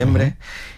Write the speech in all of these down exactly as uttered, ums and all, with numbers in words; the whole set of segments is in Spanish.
Uh-huh.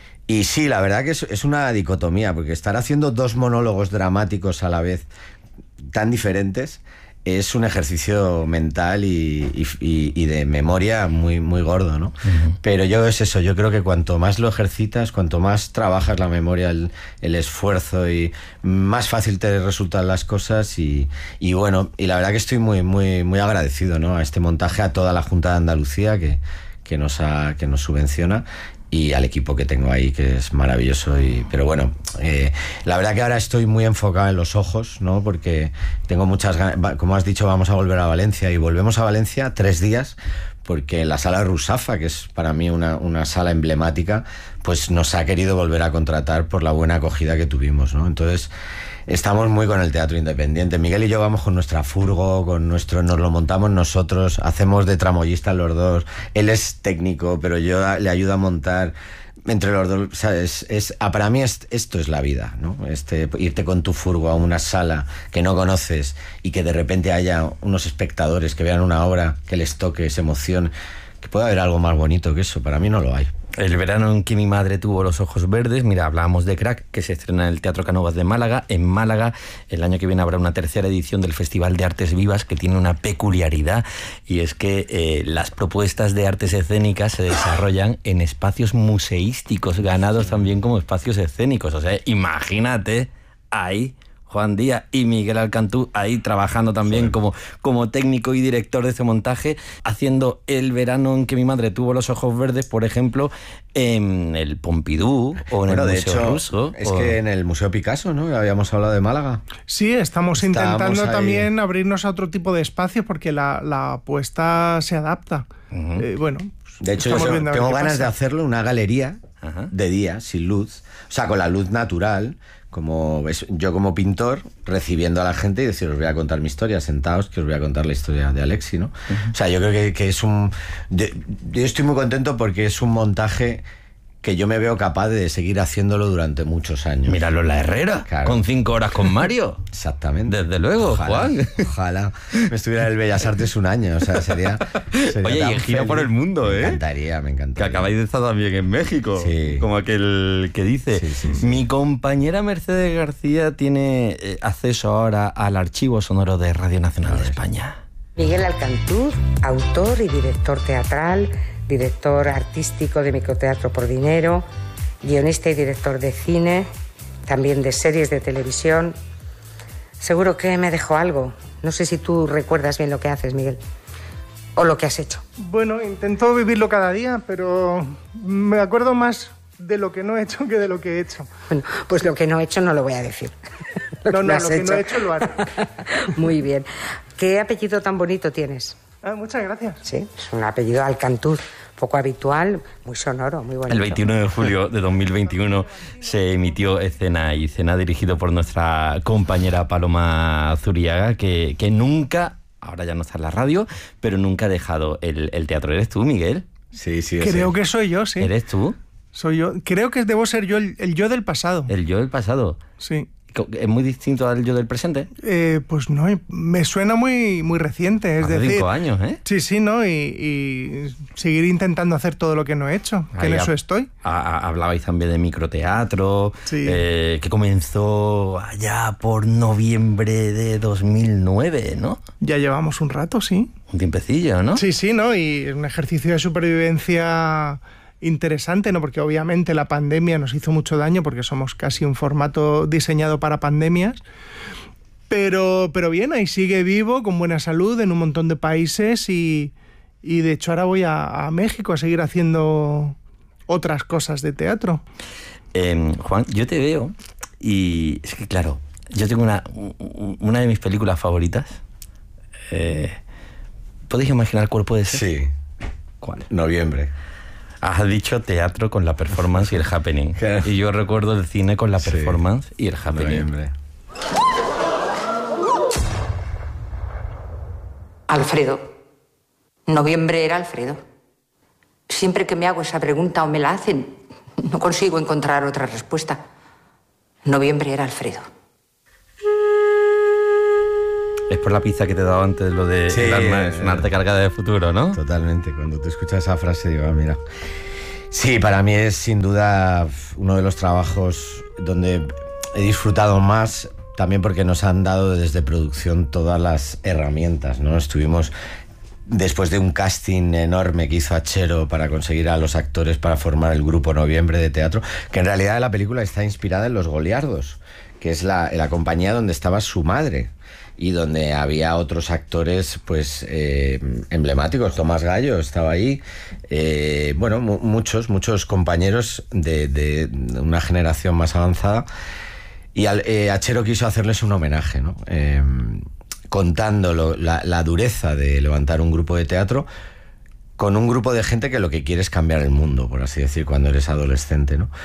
Y sí, la verdad que es, es una dicotomía, porque estar haciendo dos monólogos dramáticos a la vez tan diferentes es un ejercicio mental y, y, y de memoria muy, muy gordo, ¿no? Uh-huh. Pero yo es eso, yo creo que cuanto más lo ejercitas, cuanto más trabajas la memoria, el, el esfuerzo, y más fácil te resultan las cosas. Y, y bueno, y la verdad que estoy muy, muy, muy agradecido, ¿no?, a este montaje, a toda la Junta de Andalucía que, que, nos, ha, que nos subvenciona, y al equipo que tengo ahí, que es maravilloso. Y, pero bueno, eh, la verdad que ahora estoy muy enfocado en los ojos, ¿no?, porque tengo muchas ganas. Como has dicho, vamos a volver a Valencia, y volvemos a Valencia tres días, porque la sala Rusafa, que es para mí una, una sala emblemática, pues nos ha querido volver a contratar por la buena acogida que tuvimos, ¿no? Entonces estamos muy con el teatro independiente. Miguel y yo vamos con nuestra furgo, con nuestro, nos lo montamos nosotros, hacemos de tramoyistas los dos. Él es técnico, pero yo le ayudo a montar. Entre los dos, ¿sabes? Es, es, para mí es, esto es la vida, ¿no? Este, irte con tu furgo a una sala que no conoces y que de repente haya unos espectadores que vean una obra, que les toque, esa emoción, que pueda haber algo más bonito que eso. Para mí no lo hay. El verano en que mi madre tuvo los ojos verdes. Mira, hablábamos de Crack, que se estrena en el Teatro Cánovas de Málaga. En Málaga, el año que viene habrá una tercera edición del Festival de Artes Vivas, que tiene una peculiaridad, y es que eh, las propuestas de artes escénicas se desarrollan en espacios museísticos, ganados también como espacios escénicos. O sea, imagínate ahí Juan Díaz y Miguel Alcantú ahí trabajando también, sí, como, como técnico y director de ese montaje, haciendo El verano en que mi madre tuvo los ojos verdes, por ejemplo, en el Pompidou o en bueno, el Museo hecho, Ruso. Es o... que en el Museo Picasso, ¿no? Habíamos hablado de Málaga. Sí, estamos Estábamos intentando ahí. también abrirnos a otro tipo de espacios, porque la, la apuesta se adapta. Uh-huh. Eh, bueno, pues, de hecho, yo tengo ganas pasa. de hacerlo, una galería uh-huh. de día, sin luz, o sea, con la luz natural, como yo como pintor, recibiendo a la gente y decir, os voy a contar mi historia, sentaos, que os voy a contar la historia de Alexi, ¿no? Uh-huh. O sea, yo creo que, que es un... Yo, yo estoy muy contento porque es un montaje que yo me veo capaz de seguir haciéndolo durante muchos años. Míralo en La Herrera, claro, con cinco horas con Mario. Exactamente. Desde luego, ojalá, Juan. Ojalá me estuviera en el Bellas Artes un año, o sea, sería... sería Oye, y en gira por el mundo, ¿eh? Me encantaría, me encantaría. Que acabáis de estar también en México, sí, como aquel que dice. Sí, sí, sí. Mi compañera Mercedes García tiene eh, acceso ahora al archivo sonoro de Radio Nacional de España. Miguel Alcantú, autor y director teatral, director artístico de Microteatro por Dinero, guionista y director de cine, también de series de televisión. Seguro que me dejó algo. No sé si tú recuerdas bien lo que haces, Miguel, o lo que has hecho. Bueno, intento vivirlo cada día, pero me acuerdo más de lo que no he hecho que de lo que he hecho. Bueno, pues lo que no he hecho no lo voy a decir. Lo no, no, lo que no he hecho lo haré. Muy bien. ¿Qué apellido tan bonito tienes? Ah, muchas gracias. Sí, es un apellido Alcantú, poco habitual, muy sonoro, muy bonito. El veintiuno de julio de dos mil veintiuno se emitió Escena y Cena, dirigido por nuestra compañera Paloma Zuriaga, que, que nunca, ahora ya no está en la radio, pero nunca ha dejado el, el teatro. ¿Eres tú, Miguel? Sí, sí. Creo sí. que soy yo, sí. ¿Eres tú? Soy yo. Creo que debo ser yo el, el yo del pasado. ¿El yo del pasado? Sí. ¿Es muy distinto al yo del presente? Eh, pues no, me suena muy, muy reciente. Es Hace decir, cinco años, ¿eh? Sí, sí, ¿no? Y, y seguir intentando hacer todo lo que no he hecho, que Ahí en eso a, estoy. A, a, hablabais también de microteatro, sí. eh, que comenzó allá por noviembre de dos mil nueve, ¿no? Ya llevamos un rato, sí. Un tiempecillo, ¿no? Sí, sí, ¿no? Y un ejercicio de supervivencia interesante, ¿no? Porque obviamente la pandemia nos hizo mucho daño, porque somos casi un formato diseñado para pandemias, pero, pero bien, ahí sigue vivo, con buena salud, en un montón de países, y, y de hecho ahora voy a, a México a seguir haciendo otras cosas de teatro. Eh, Juan, yo te veo y es que claro, yo tengo una, una de mis películas favoritas. Eh, ¿Podéis imaginar cuál puede ser? Sí. ¿Cuál? Noviembre. Has dicho teatro con la performance y el happening. Y yo recuerdo el cine con la performance sí, y el happening. Noviembre. Alfredo. Noviembre era Alfredo. Siempre que me hago esa pregunta o me la hacen, no consigo encontrar otra respuesta. Noviembre era Alfredo. Es por la pizza que te he dado antes, lo de sí, el alma es un arte cargada de futuro, ¿no? Totalmente. Cuando tú escuchas esa frase, digo, ah, mira. Sí, para mí es sin duda uno de los trabajos donde he disfrutado más, también porque nos han dado desde producción todas las herramientas, ¿no? Estuvimos, después de un casting enorme que hizo Achero para conseguir a los actores para formar el grupo Noviembre de teatro, que en realidad la película está inspirada en Los Goliardos, que es la, la compañía donde estaba su madre y donde había otros actores pues eh, emblemáticos. Tomás Gallo estaba ahí, eh, bueno, mu- muchos, muchos compañeros de, de una generación más avanzada, y al, eh, Achero quiso hacerles un homenaje, ¿no? Eh, contando lo, la, la dureza de levantar un grupo de teatro con un grupo de gente que lo que quiere es cambiar el mundo, por así decir, cuando eres adolescente, ¿no?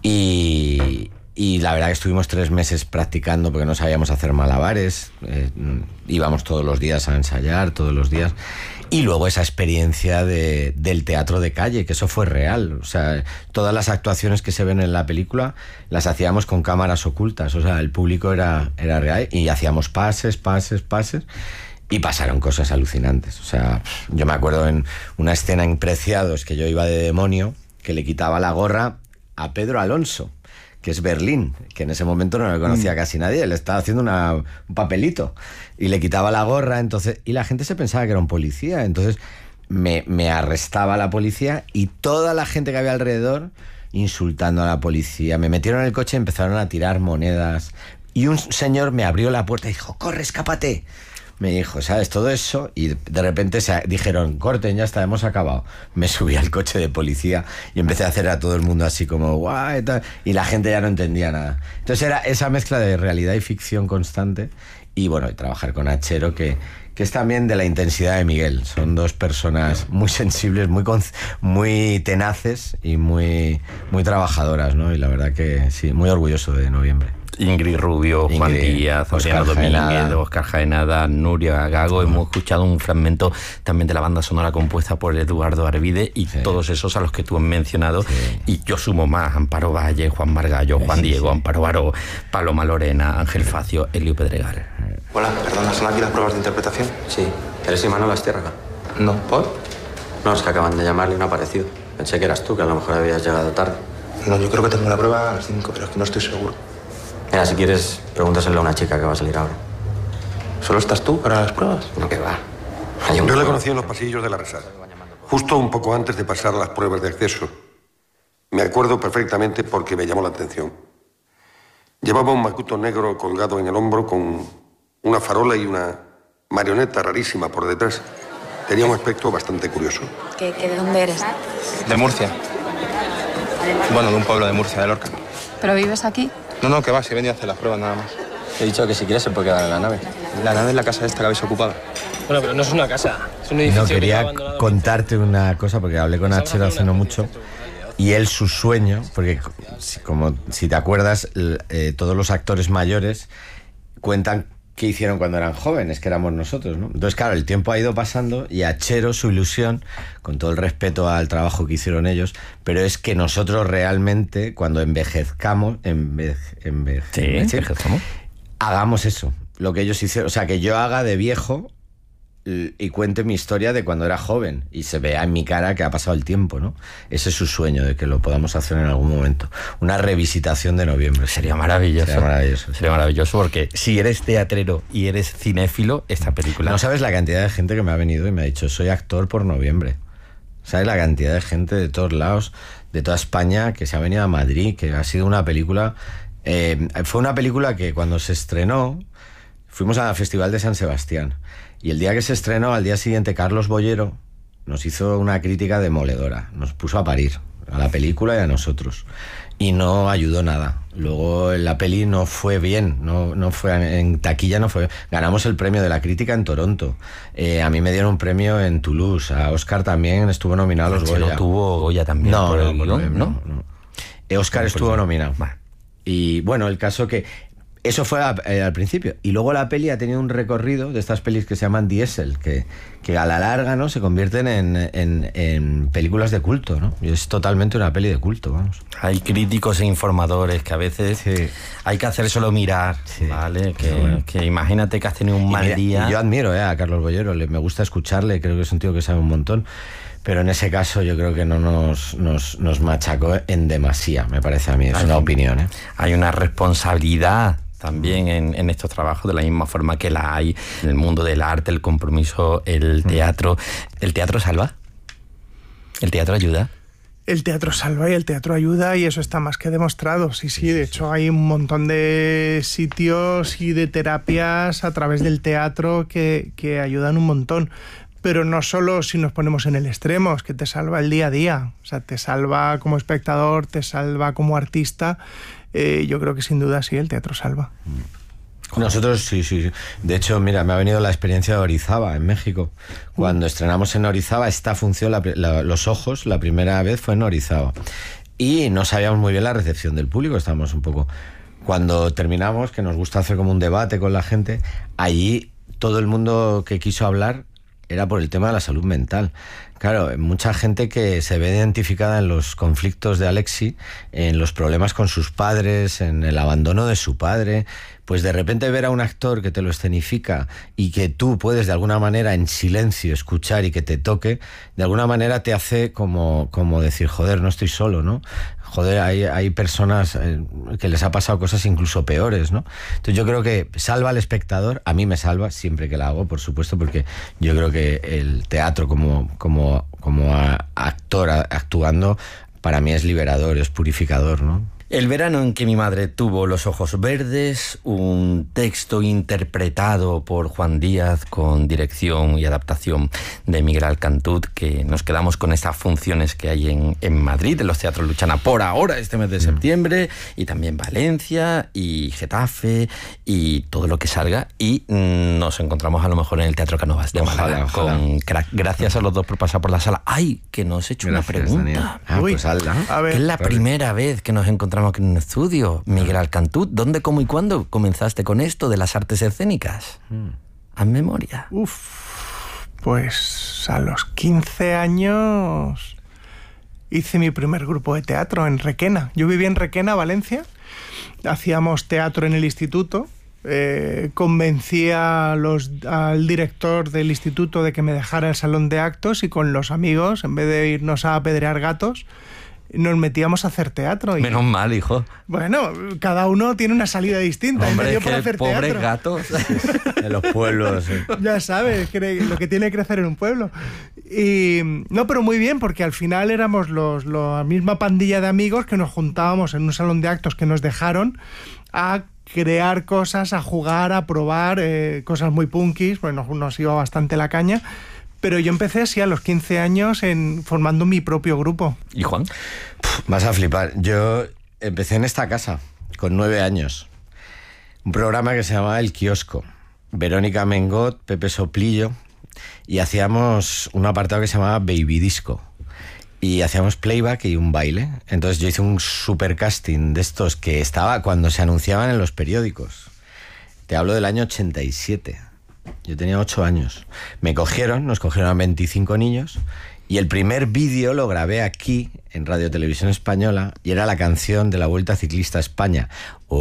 Y... Y la verdad que estuvimos tres meses practicando porque no sabíamos hacer malabares, eh, íbamos todos los días a ensayar, todos los días. Y luego esa experiencia de, del teatro de calle, que eso fue real. O sea, todas las actuaciones que se ven en la película las hacíamos con cámaras ocultas. O sea, el público era, era real y hacíamos pases, pases, pases. Y pasaron cosas alucinantes. O sea, yo me acuerdo en una escena en Preciados que yo iba de demonio, que le quitaba la gorra a Pedro Alonso, que es Berlín, que en ese momento no le conocía casi nadie, le estaba haciendo una, un papelito y le quitaba la gorra, entonces, y la gente se pensaba que era un policía, entonces me, me arrestaba la policía y toda la gente que había alrededor insultando a la policía. Me metieron en el coche y empezaron a tirar monedas y un señor me abrió la puerta y dijo: corre, escápate. Me dijo, ¿sabes? Todo eso, y de repente se dijeron: corten, ya está, hemos acabado. Me subí al coche de policía y empecé a hacer a todo el mundo así como guay y tal, y la gente ya no entendía nada. Entonces era esa mezcla de realidad y ficción constante, y bueno, y trabajar con Achero, que, que es también de la intensidad de Miguel. Son dos personas muy sensibles, muy, muy tenaces y muy, muy trabajadoras, ¿no? Y la verdad que sí, muy orgulloso de Noviembre. Ingrid Rubio, Ingrid, Juan Díaz, Oriana Domínguez, Óscar Jaenada, Nuria Gago. Hemos escuchado un fragmento también de la banda sonora compuesta por Eduardo Arvide y sí, todos esos a los que tú has mencionado. Sí. Y yo sumo más: Amparo Valle, Juan Margallo, Juan sí, Diego, sí. Amparo Baró, Paloma Lorena, Ángel Facio, Elio Pedregal. Hola, perdona, ¿son aquí las pruebas de interpretación? Sí. ¿Eres Imanol Astiérraga? No, ¿por? No, es que acaban de llamarle y no ha aparecido. Pensé que eras tú, que a lo mejor habías llegado tarde. No, yo creo que tengo la prueba a las cinco, pero es que no estoy seguro. Mira, si quieres, pregúntaselo a una chica que va a salir ahora. ¿Solo estás tú para las pruebas? No, que va. Yo le conocí en los pasillos de la Resal, justo un poco antes de pasar las pruebas de acceso. Me acuerdo perfectamente porque me llamó la atención. Llevaba un macuto negro colgado en el hombro con una farola y una marioneta rarísima por detrás. Tenía un aspecto bastante curioso. ¿Qué, qué, ¿De dónde eres? De Murcia. Bueno, de un pueblo de Murcia, de Lorca. ¿Pero vives aquí? No, no, que va, si he venido a hacer las pruebas nada más. He dicho que si quieres se puede quedar en la nave. La nave es la casa esta que habéis ocupado. Bueno, pero no es una casa, es un edificio. No, quería contarte una cosa, porque hablé con Achero hace no mucho, y él, su sueño, porque como si te acuerdas, eh, todos los actores mayores cuentan qué hicieron cuando eran jóvenes, que éramos nosotros, ¿no? Entonces, claro, el tiempo ha ido pasando y Achero, su ilusión, con todo el respeto al trabajo que hicieron ellos, pero es que nosotros realmente, cuando envejezcamos, envej, envej, sí, envejezcamos, hagamos eso, lo que ellos hicieron. O sea, que yo haga de viejo y cuente mi historia de cuando era joven y se vea en mi cara que ha pasado el tiempo, ¿no? Ese es su sueño, de que lo podamos hacer en algún momento. Una revisitación de Noviembre. Sería maravilloso. Sería maravilloso. Sería maravilloso, porque si eres teatrero y eres cinéfilo, esta película... No sabes la cantidad de gente que me ha venido y me ha dicho: soy actor por Noviembre. ¿Sabes la cantidad de gente de todos lados, de toda España, que se ha venido a Madrid, que ha sido una película... Eh, fue una película que cuando se estrenó, fuimos al Festival de San Sebastián. Y el día que se estrenó, al día siguiente, Carlos Bollero nos hizo una crítica demoledora. Nos puso a parir, a la película y a nosotros. Y no ayudó nada. Luego la peli no fue bien, no, no fue en taquilla, no fue. Ganamos el premio de la crítica en Toronto. Eh, a mí me dieron un premio en Toulouse. A Oscar también estuvo nominado a los Goya. ¿No tuvo Goya también? No, por no, el por guión, el, ¿no? no, no. Eh, Oscar no, estuvo nominado. Vale. Y bueno, el caso que... Eso fue a, eh, al principio. Y luego la peli ha tenido un recorrido de estas pelis que se llaman diésel, que, que a la larga, ¿no?, se convierten en, en, en películas de culto, ¿no? Y es totalmente una peli de culto, vamos. Hay críticos e informadores que a veces sí. hay que hacer solo mirar, sí. ¿vale? Que, bueno. que imagínate que has tenido un mal mira, día. Yo admiro eh, a Carlos Bollero, le, me gusta escucharle, creo que es un tío que sabe un montón. pero en ese caso yo creo que no nos, nos, nos machacó en demasía, me parece a mí, es hay, una opinión, ¿eh? Hay una responsabilidad también en, en estos trabajos, de la misma forma que la hay en el mundo del arte, el compromiso, el teatro. ¿El teatro salva? ¿El teatro ayuda? El teatro salva y el teatro ayuda, y eso está más que demostrado. Sí, sí, de hecho hay un montón de sitios y de terapias a través del teatro que, que ayudan un montón. Pero no solo si nos ponemos en el extremo, es que te salva el día a día. O sea, te salva como espectador, te salva como artista. Eh, yo creo que sin duda sí, el teatro salva. Nosotros sí, sí. De hecho, mira, me ha venido la experiencia de Orizaba, en México. Cuando estrenamos en Orizaba esta función, la, la, Los Ojos, la primera vez fue en Orizaba. Y no sabíamos muy bien la recepción del público, estábamos un poco... Cuando terminamos, que nos gusta hacer como un debate con la gente, allí todo el mundo que quiso hablar era por el tema de la salud mental. Claro, mucha gente que se ve identificada en los conflictos de Alexi, en los problemas con sus padres, en el abandono de su padre, pues de repente ver a un actor que te lo escenifica y que tú puedes de alguna manera en silencio escuchar y que te toque, de alguna manera te hace como, como decir, joder, no estoy solo, ¿no? Joder, hay, hay personas eh, que les ha pasado cosas incluso peores, ¿no? Entonces yo creo que salva al espectador, a mí me salva siempre que la hago, por supuesto, porque yo creo que el teatro como, como, como actor actuando, para mí es liberador, es purificador, ¿no? El verano en que mi madre tuvo los ojos verdes, un texto interpretado por Juan Díaz con dirección y adaptación de Miguel Alcantut, que nos quedamos con estas funciones que hay en, en Madrid, en los teatros Luchana por ahora, este mes de septiembre, y también Valencia y Getafe y todo lo que salga, y mm, nos encontramos a lo mejor en el Teatro Cánovas de Ojalá, Málaga ojalá. con Crack. Gracias a los dos por pasar por la sala. ¡Ay, que nos he hecho Gracias, una pregunta! Daniel. Ah, Uy, pues hazla. a ver. Es la Vale. primera vez que nos encontramos aquí en un estudio. Miguel Alcantut, ¿dónde, cómo y cuándo comenzaste con esto de las artes escénicas? Mm. Haz memoria. Uf, pues a los quince años hice mi primer grupo de teatro en Requena. Yo vivía en Requena, Valencia. Hacíamos teatro en el instituto. Eh, convencí a los, al director del instituto de que me dejara el salón de actos, y con los amigos, en vez de irnos a apedrear gatos, nos metíamos a hacer teatro. Y, Menos mal, hijo. bueno, cada uno tiene una salida distinta. Y me Hombre, dio es por que hacer pobres teatro. gatos. En los pueblos. eh. Ya sabes, que lo que tiene que crecer en un pueblo. Y no, pero muy bien, porque al final éramos los, la misma pandilla de amigos que nos juntábamos en un salón de actos que nos dejaron a crear cosas, a jugar, a probar eh, cosas muy punkis. Bueno, nos iba bastante la caña. Pero yo empecé así a los quince años en, formando mi propio grupo. ¿Y Juan? Pff, vas a flipar. Yo empecé en esta casa con nueve años. Un programa que se llamaba El Kiosco. Verónica Mengot, Pepe Soplillo, y hacíamos un apartado que se llamaba Baby Disco. Y hacíamos playback y un baile. Entonces yo hice un super casting de estos que estaba cuando se anunciaban en los periódicos. Te hablo del año ochenta y siete. Yo tenía ocho años. Me cogieron, nos cogieron a veinticinco niños, y el primer vídeo lo grabé aquí, en Radio Televisión Española, y era la canción de la Vuelta Ciclista a España. Oh,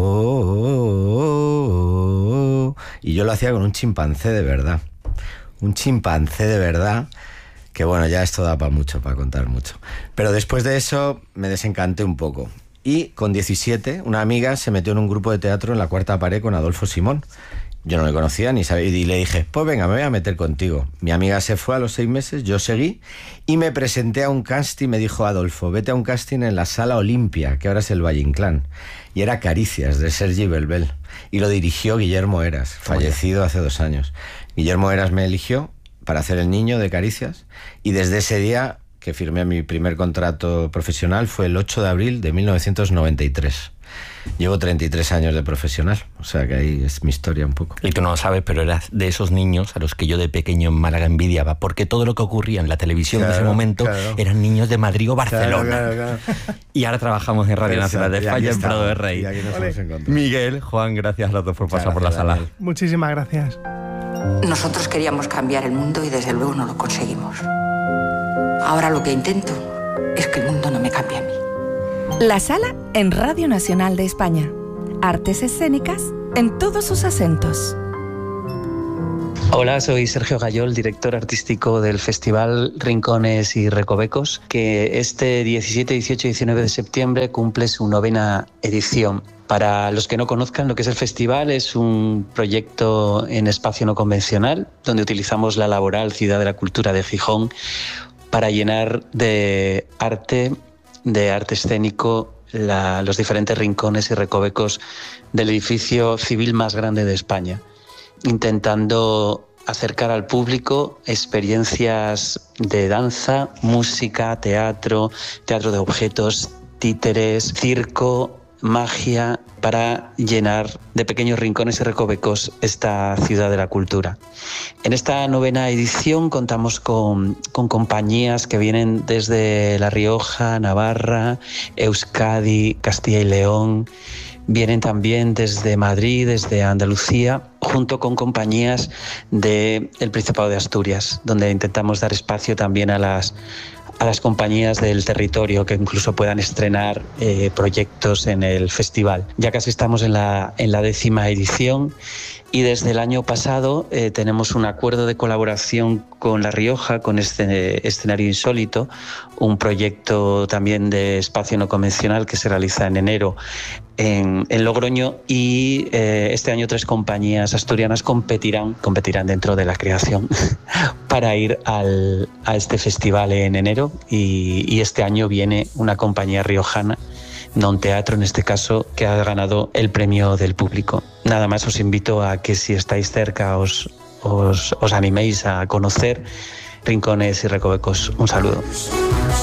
oh, oh, oh, oh. Y yo lo hacía con un chimpancé de verdad. Un chimpancé de verdad, que bueno, ya esto da para mucho, para contar mucho. Pero después de eso me desencanté un poco. Y con diecisiete, una amiga se metió en un grupo de teatro en La Cuarta Pared con Adolfo Simón. Yo no le conocía ni sabía, y le dije, pues venga, me voy a meter contigo. Mi amiga se fue a los seis meses, yo seguí, y me presenté a un casting. Me dijo Adolfo, vete a un casting en la Sala Olimpia, que ahora es el Valle Inclán. Y era Caricias, de Sergi Belbel. Y lo dirigió Guillermo Heras, fallecido hace dos años. Guillermo Heras me eligió para hacer el niño de Caricias, y desde ese día que firmé mi primer contrato profesional fue el ocho de abril de mil novecientos noventa y tres. Llevo treinta y tres años de profesional, o sea que ahí es mi historia un poco. Y tú no lo sabes, pero eras de esos niños a los que yo de pequeño en Málaga envidiaba, porque todo lo que ocurría en la televisión Claro, en ese momento claro. eran niños de Madrid o Barcelona. Claro, claro, claro. Y ahora trabajamos en Radio Exacto, Nacional de y aquí España, en estamos, Prado de Rey. y aquí nos Ole. hemos encontrado. Miguel, Juan, gracias a los dos por Muchas pasar por la gracias, sala. Daniel. Muchísimas gracias. Nosotros queríamos cambiar el mundo y desde luego no lo conseguimos. Ahora lo que intento es que el mundo no me cambie a mí. La Sala en Radio Nacional de España. Artes escénicas en todos sus acentos. Hola, soy Sergio Gayol, director artístico del Festival Rincones y Recovecos, que este diecisiete, dieciocho y diecinueve de septiembre cumple su novena edición. Para los que no conozcan lo que es el festival, es un proyecto en espacio no convencional, donde utilizamos la laboral Ciudad de la Cultura de Gijón para llenar de arte, de arte escénico, la, los diferentes rincones y recovecos del edificio civil más grande de España, intentando acercar al público experiencias de danza, música, teatro, teatro de objetos, títeres, circo, magia, para llenar de pequeños rincones y recovecos esta ciudad de la cultura. En esta novena edición contamos con, con compañías que vienen desde La Rioja, Navarra, Euskadi, Castilla y León. Vienen también desde Madrid, desde Andalucía, junto con compañías del Principado de Asturias, donde intentamos dar espacio también a las, a las compañías del territorio que incluso puedan estrenar eh, proyectos en el festival. Ya casi estamos en la, en la décima edición y desde el año pasado eh, tenemos un acuerdo de colaboración con La Rioja, con este escenario insólito, un proyecto también de espacio no convencional que se realiza en enero en, en Logroño, y eh, este año tres compañías asturianas competirán, competirán dentro de la creación para ir al, a este festival en enero, y, y este año viene una compañía riojana, Non Teatro en este caso, que ha ganado el premio del público. Nada más, os invito a que si estáis cerca os, os, os animéis a conocer Rincones y Recovecos. Un saludo.